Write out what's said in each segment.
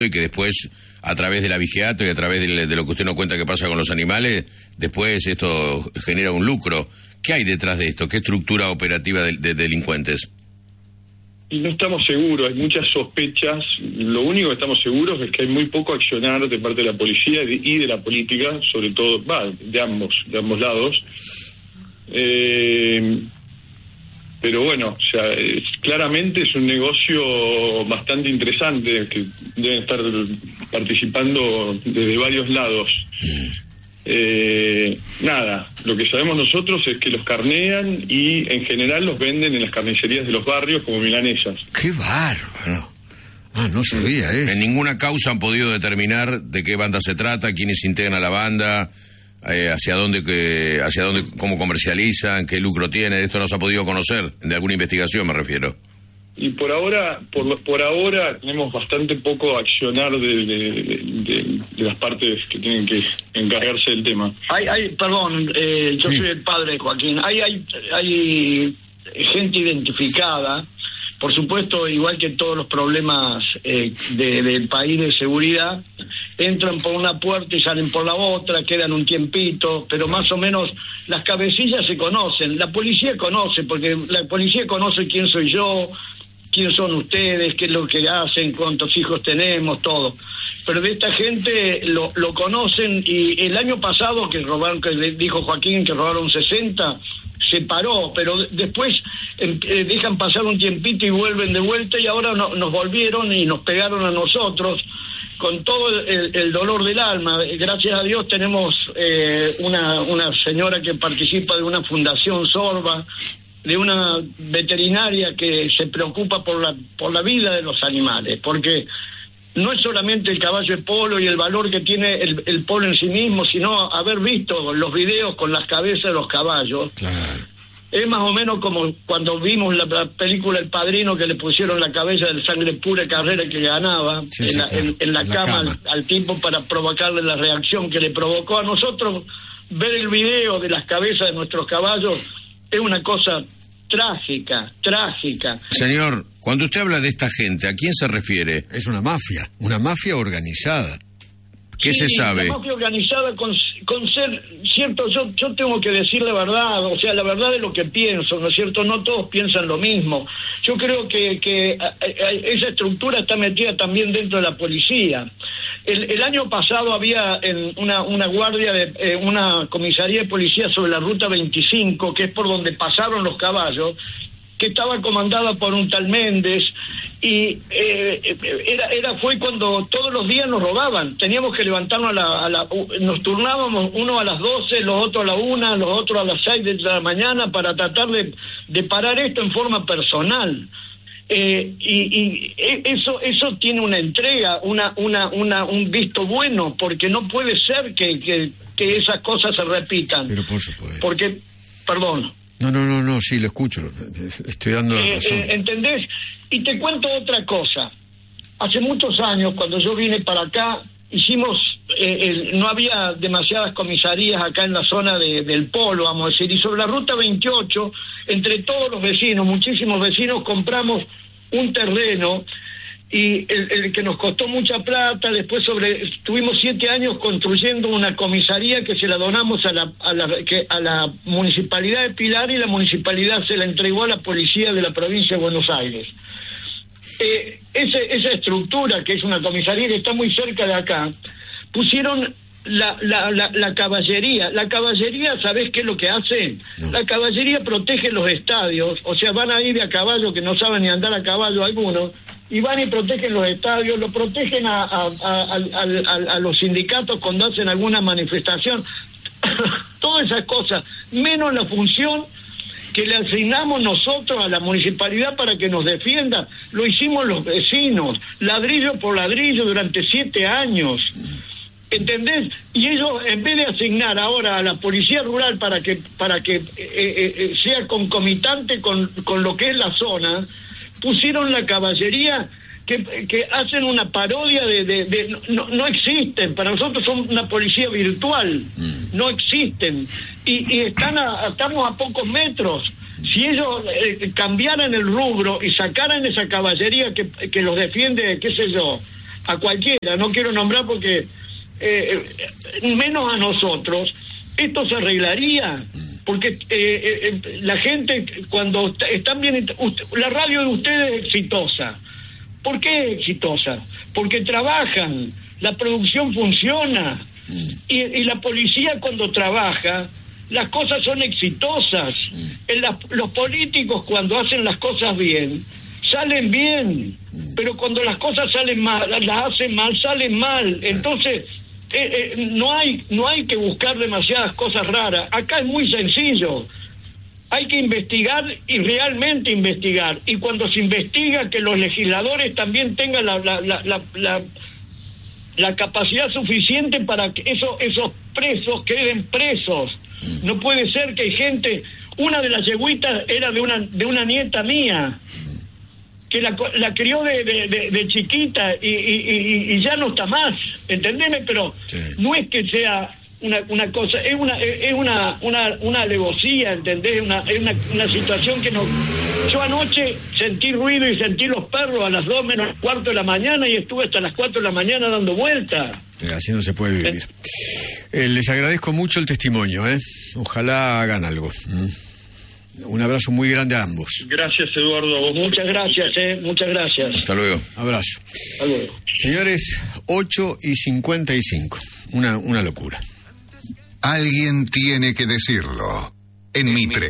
y que después, a través de la vigiato y a través de lo que usted nos cuenta que pasa con los animales, después esto genera un lucro. ¿Qué hay detrás de esto? ¿Qué estructura operativa de delincuentes? Y no estamos seguros, hay muchas sospechas. Lo único que estamos seguros es que hay muy poco accionar de parte de la policía y de la política, sobre todo, de ambos lados. Pero bueno, o sea, claramente es un negocio bastante interesante que deben estar participando desde varios lados. Nada, lo que sabemos nosotros es que los carnean y en general los venden en las carnicerías de los barrios como milanesas. ¡Qué bárbaro! No sabía eso. En ninguna causa han podido determinar de qué banda se trata, quiénes integran a la banda, hacia dónde, cómo comercializan, qué lucro tienen. Esto no se ha podido conocer, de alguna investigación me refiero. Y por ahora tenemos bastante poco accionar de las partes que tienen que encargarse del tema. Yo soy el padre de Joaquín. Hay gente identificada, por supuesto, igual que todos los problemas del país de seguridad, entran por una puerta y salen por la otra, quedan un tiempito, pero más o menos las cabecillas se conocen. La policía conoce, porque la policía conoce quién soy yo, quién son ustedes, qué es lo que hacen, cuántos hijos tenemos, todo. Pero de esta gente lo conocen, y el año pasado que le dijo Joaquín que robaron 60, se paró, pero después dejan pasar un tiempito y vuelven de vuelta, y ahora nos volvieron y nos pegaron a nosotros con todo el dolor del alma. Gracias a Dios tenemos una señora que participa de una fundación sorba, de una veterinaria que se preocupa por la vida de los animales, porque no es solamente el caballo de polo y el valor que tiene el polo en sí mismo, sino haber visto los videos con las cabezas de los caballos. Claro. Es más o menos como cuando vimos la película El Padrino, que le pusieron la cabeza del Sangre Pura Carrera que ganaba en la cama. Al tipo para provocarle la reacción que le provocó. A nosotros ver el video de las cabezas de nuestros caballos es una cosa trágica. Señor, cuando usted habla de esta gente, ¿a quién se refiere? Es una mafia organizada. ¿Qué se sabe? La mafia organizada con ser cierto, yo tengo que decir la verdad, o sea, la verdad de lo que pienso, ¿no es cierto? No todos piensan lo mismo. Yo creo que esa estructura está metida también dentro de la policía. El año pasado había una guardia de una comisaría de policía sobre la ruta 25, que es por donde pasaron los caballos, que estaba comandada por un tal Méndez, y fue cuando todos los días nos robaban. Teníamos que levantarnos nos turnábamos, uno a las 12, los otros a la 1, los otros a las 6 de la mañana, para tratar de parar esto en forma personal. Y eso tiene una entrega, un visto bueno, porque no puede ser que esas cosas se repitan. Pero por supuesto. Porque, perdón. No, sí, lo escucho. Estoy dando la razón. ¿Entendés? Y te cuento otra cosa. Hace muchos años, cuando yo vine para acá, no había demasiadas comisarías acá en la zona del Polo, vamos a decir, y sobre la ruta 28, entre todos los vecinos, muchísimos vecinos, compramos un terreno, y el que nos costó mucha plata. Después tuvimos 7 años construyendo una comisaría que se la donamos a la municipalidad de Pilar, y la municipalidad se la entregó a la policía de la provincia de Buenos Aires. Esa estructura, que es una comisaría que está muy cerca de acá, pusieron la caballería. La caballería, ¿sabés qué es lo que hace? No. La caballería protege los estadios, o sea, van a ir de a caballo, que no saben ni andar a caballo algunos, y van y protegen los estadios, lo protegen a los sindicatos cuando hacen alguna manifestación. Todas esas cosas, menos la función que le asignamos nosotros a la municipalidad para que nos defienda, lo hicimos los vecinos, ladrillo por ladrillo, durante 7 años. ¿Entendés? Y ellos, en vez de asignar ahora a la policía rural para que sea concomitante con lo que es la zona, pusieron la caballería que hacen una parodia no existen. Para nosotros son una policía virtual, no existen, y estamos a pocos metros. Si ellos cambiaran el rubro y sacaran esa caballería que los defiende, qué sé yo, a cualquiera, no quiero nombrar porque menos a nosotros, esto se arreglaría. Porque la gente, cuando están bien, la radio de ustedes es exitosa. ¿Por qué es exitosa? Porque trabajan, la producción funciona, y la policía cuando trabaja, las cosas son exitosas. Los políticos cuando hacen las cosas bien, salen bien, pero cuando las cosas salen mal, las hacen mal, salen mal. Entonces no hay que buscar demasiadas cosas raras. Acá es muy sencillo. Hay que investigar y realmente investigar. Y cuando se investiga, que los legisladores también tengan la capacidad suficiente para que esos presos queden presos. No puede ser que hay gente... Una de las yegüitas era de una nieta mía, que la crió de chiquita y ya no está más, ¿entendeme? Pero sí, no es que sea una cosa, es una alevosía, ¿entendés? Es una situación que no... Yo anoche sentí ruido y sentí los perros a las 2 menos cuarto de la mañana y estuve hasta las 4 de la mañana dando vueltas. Así no se puede vivir. Les agradezco mucho el testimonio, Ojalá hagan algo. Un abrazo muy grande a ambos. Gracias, Eduardo. Muchas gracias, muchas gracias. Hasta luego. Abrazo. Hasta luego. Señores, 8:55. Una locura. Alguien tiene que decirlo. En Mitre.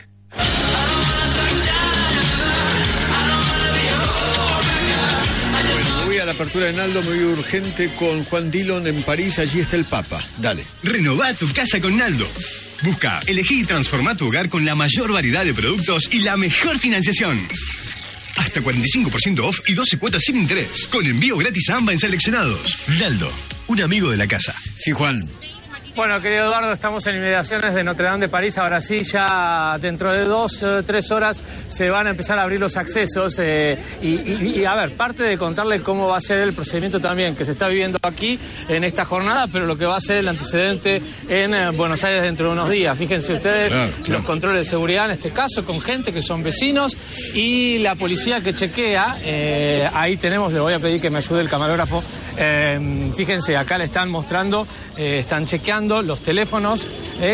Bueno, voy a la apertura de Naldo, me voy urgente con Juan Dillon en París. Allí está el Papa. Dale. Renová tu casa con Naldo. Busca, elegí y transformá tu hogar con la mayor variedad de productos y la mejor financiación. Hasta 45% off y 12 cuotas sin interés. Con envío gratis a AMBA en seleccionados. Naldo, un amigo de la casa. Sí, Juan. Bueno, querido Eduardo, estamos en inmediaciones de Notre Dame de París. Ahora sí, ya dentro de 2-3 horas se van a empezar a abrir los accesos. Y a ver, parte de contarle cómo va a ser el procedimiento también que se está viviendo aquí en esta jornada, pero lo que va a ser el antecedente en Buenos Aires dentro de unos días. Fíjense ustedes, claro. Los controles de seguridad en este caso, con gente que son vecinos y la policía que chequea. Ahí tenemos, le voy a pedir que me ayude el camarógrafo. Fíjense, acá le están mostrando, están chequeando los teléfonos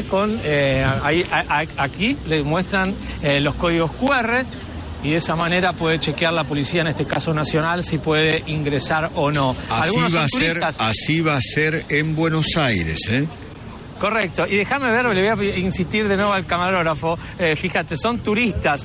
aquí le muestran los códigos QR y de esa manera puede chequear la policía, en este caso nacional, si puede ingresar o no. Así va a ser en Buenos Aires, Correcto, y déjame ver, le voy a insistir de nuevo al camarógrafo, fíjate, son turistas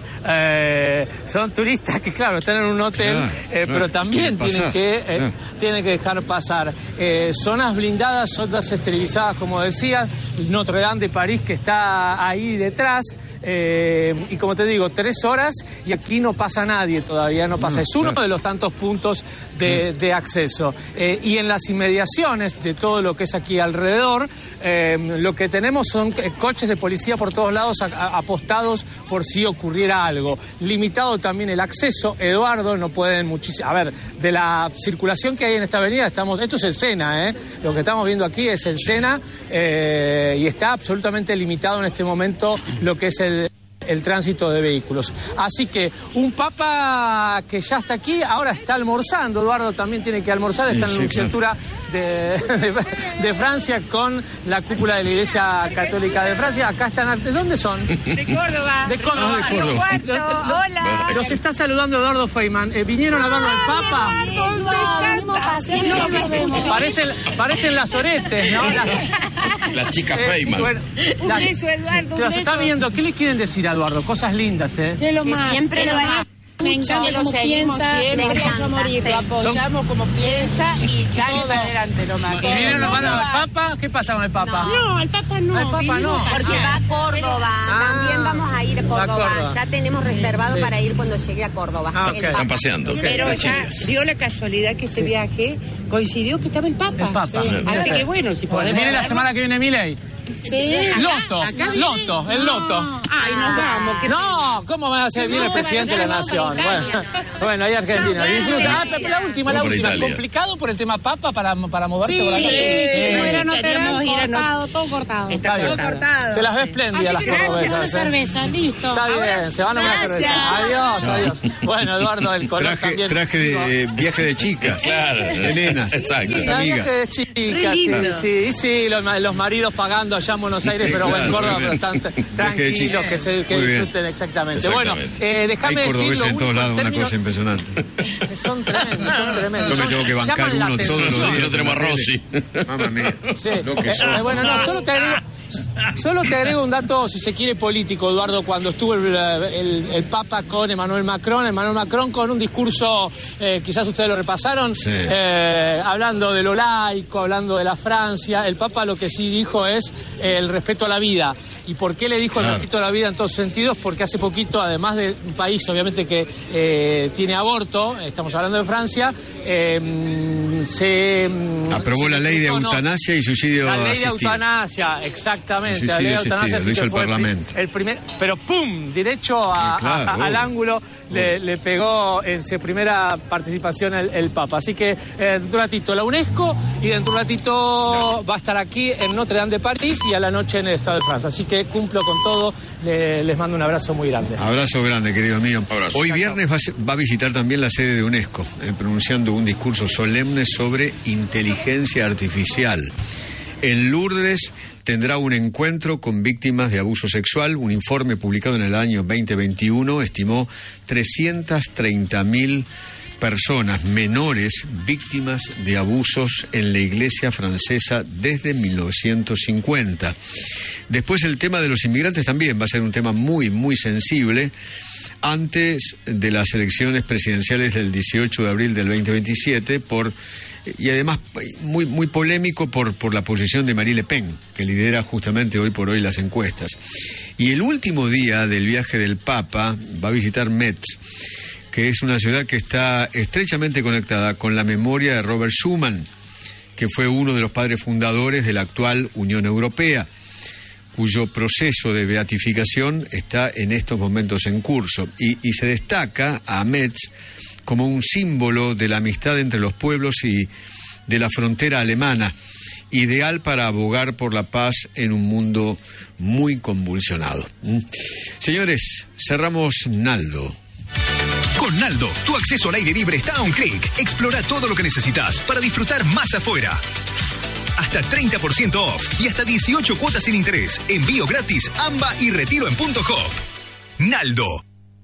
que claro, están en un hotel, pero también tienen que dejar pasar. Zonas blindadas, zonas esterilizadas, como decía, Notre Dame de París que está ahí detrás, y como te digo, 3 horas y aquí no pasa nadie todavía, no pasa, es uno de los tantos puntos de acceso. Y en las inmediaciones de todo lo que es aquí alrededor, lo que tenemos son coches de policía por todos lados apostados por si ocurriera algo. Limitado también el acceso, Eduardo, no pueden muchísimo... A ver, de la circulación que hay en esta avenida, esto es el Sena, lo que estamos viendo aquí es el Sena, y está absolutamente limitado en este momento lo que es el tránsito de vehículos. Así que un papa que ya está aquí, ahora está almorzando. Eduardo también tiene que almorzar, está en la Nunciatura de Francia con la cúpula de la Iglesia Católica de Francia. Acá están. ¿De dónde son? De Córdoba. De Córdoba. De Córdoba. Hola. Los está saludando Eduardo Feynman. ¿Vinieron a verlo al Papa? Parecen las oretes, ¿no? La chica Feynman. Bueno, un beso, Eduardo. Los está viendo. ¿Qué le quieren decir a Eduardo? Cosas lindas, Que lo más. Siempre lo más. Me encanta cómo piensa, lo apoyamos como piensa y dale para adelante nomás. ¿Y vinieron a verlo al Papa? ¿Qué pasa con el Papa? No, el Papa no. El Papa no. Porque va a Córdoba. También vamos a ir a Córdoba. Ya tenemos reservado para ir cuando llegue a Córdoba. Okay. Están paseando. Pero ya dio la casualidad que este viaje coincidió que estaba el Papa. El Papa. Sí. Así que bueno, si podemos. Viene la semana que viene Milei. Sí. Loto, el Loto. Ay, nos vamos. No, ¿cómo va a ser bien el presidente de la Nación? Bueno, ahí Argentina. Disfruta. Pero la última. Complicado por el tema papa para moverse por acá. Pero no queremos ir a todo cortado. Está bien. Se las ve espléndidas las cordobesas. Una cerveza, listo. Está bien, se van a una cerveza. Adiós. Bueno, Eduardo, el color también. Traje de viaje de chicas. Claro. De nenas. Exacto. Amigas. Viaje de chicas, sí, los maridos pagando allá en Buenos Aires, pero bueno, en Córdoba, pero están tranquilos, que disfruten exactamente. Bueno, déjame hay cordobeses decirlo. en todos lados, una cosa impresionante. Son tremendos. Yo me tengo que bancar uno todos los días. No tenemos a Rossi. Mamma mía. Sí. Lo que son. Bueno, no, solo te agrego un dato, si se quiere, político, Eduardo, cuando estuvo el Papa con Emmanuel Macron con un discurso, quizás ustedes lo repasaron, hablando de lo laico, hablando de la Francia. El Papa lo que sí dijo es el respeto a la vida. ¿Y por qué le dijo el respeto a la vida en todos sentidos? Porque hace poquito, además de un país obviamente que tiene aborto, estamos hablando de Francia, se aprobó la ley de eutanasia y suicidio asistido. La ley de eutanasia, exactamente. La ley de eutanasia lo hizo el Parlamento. Pero ¡pum! Derecho al ángulo le pegó en su primera participación el Papa. Así que dentro de un ratito la UNESCO y dentro de un ratito va a estar aquí en Notre Dame de París y a la noche en el Estado de Francia. Así que cumplo con todo, les mando un abrazo muy grande. Abrazo grande, querido mío. Abrazo. Hoy viernes va a visitar también la sede de UNESCO, pronunciando un discurso solemne sobre inteligencia artificial. En Lourdes tendrá un encuentro con víctimas de abuso sexual. Un informe publicado en el año 2021 estimó 330.000 personas menores víctimas de abusos en la iglesia francesa desde 1950. Después el tema de los inmigrantes también va a ser un tema muy, muy sensible antes de las elecciones presidenciales del 18 de abril del 2027 y además muy, muy polémico por la posición de Marine Le Pen, que lidera justamente hoy por hoy las encuestas. Y el último día del viaje del Papa va a visitar Metz, que es una ciudad que está estrechamente conectada con la memoria de Robert Schuman, que fue uno de los padres fundadores de la actual Unión Europea, cuyo proceso de beatificación está en estos momentos en curso. Y se destaca a Metz como un símbolo de la amistad entre los pueblos y de la frontera alemana, ideal para abogar por la paz en un mundo muy convulsionado. Señores, cerramos Naldo. Con Naldo, tu acceso al aire libre está a un clic. Explora todo lo que necesitas para disfrutar más afuera. Hasta 30% off y hasta 18 cuotas sin interés. Envío gratis, AMBA y retiro en Punto Hop. Naldo.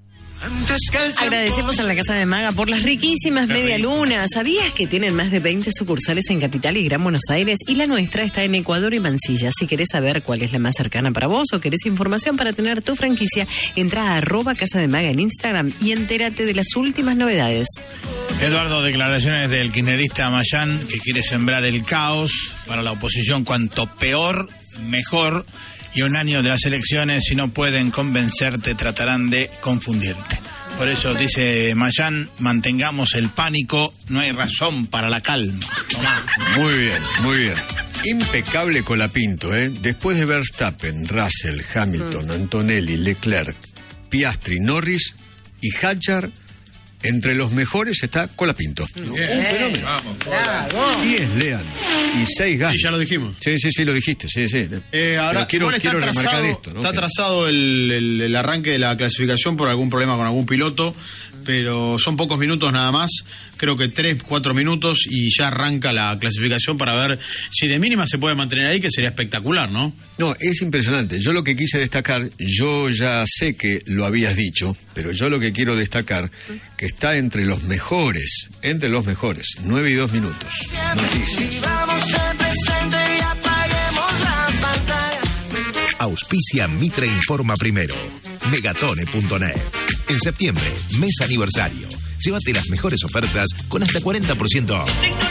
Agradecemos a la Casa de Maga por las riquísimas medialunas. ¿Sabías que tienen más de 20 sucursales en Capital y Gran Buenos Aires? Y la nuestra está en Ecuador y Mansilla. Si querés saber cuál es la más cercana para vos o querés información para tener tu franquicia, entra a @Casa de Maga en Instagram y entérate de las últimas novedades. Eduardo, declaraciones del kirchnerista Mayán, que quiere sembrar el caos para la oposición. Cuanto peor, mejor. Y un año de las elecciones, si no pueden convencerte, tratarán de confundirte. Por eso dice Mayán, mantengamos el pánico, no hay razón para la calma. Muy bien, muy bien. Impecable Colapinto, ¿eh? Después de Verstappen, Russell, Hamilton, Antonelli, Leclerc, Piastri, Norris y Hadjar, entre los mejores está Colapinto. Un fenómeno. Vamos, 10 Lean y 6 Gasly. Sí, ya lo dijimos. Sí, lo dijiste. Sí. Ahora, quiero remarcar esto, ¿no? Está atrasado el arranque de la clasificación por algún problema con algún piloto, pero son pocos minutos nada más. Creo que 3-4 minutos y ya arranca la clasificación para ver si de mínima se puede mantener ahí, que sería espectacular, ¿no? No, es impresionante. Yo lo que quise destacar, yo ya sé que lo habías dicho, pero yo lo que quiero destacar, que está entre los mejores, 9 y 2 minutos. Noticias. Auspicia Mitre Informa Primero. Megatone.net. En septiembre, mes aniversario. Llévate las mejores ofertas con hasta 40% off.